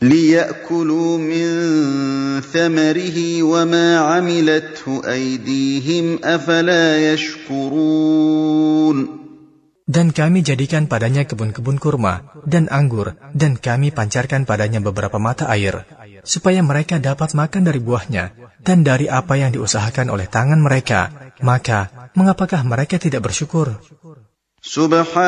لِيَأْكُلُوا مِن ثَمَرِهِ وَمَا عَمِلَتْهُ أَيْدِيهِمْ أَفَلَا يَشْكُرُونَ. Dan kami jadikan padanya kebun-kebun kurma dan anggur, dan kami pancarkan padanya beberapa mata air, supaya mereka dapat makan dari buahnya dan dari apa yang diusahakan oleh tangan mereka. Maka, mengapakah mereka tidak bersyukur?